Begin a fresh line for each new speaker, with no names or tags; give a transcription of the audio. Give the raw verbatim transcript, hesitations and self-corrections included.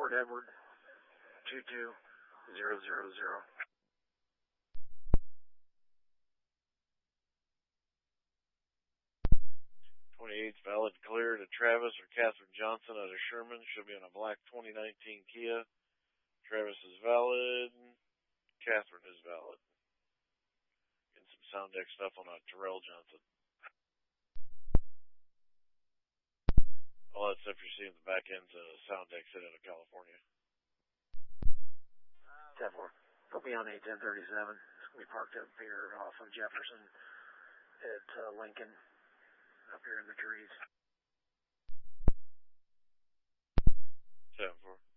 Fort Edward, two two zero zero zero.
twenty-eight's valid and clear to Travis or Catherine Johnson out of Sherman. Should be on a black twenty nineteen Kia. Travis is valid. Catherine is valid. Getting some sound deck stuff on a Terrell Johnson. All that stuff you're seeing in the back end's a sound deck set out of California.
ten four. Put me on A ten thirty-seven. It's going to be parked up here off of Jefferson at uh, Lincoln. Up here in the trees.
seven four.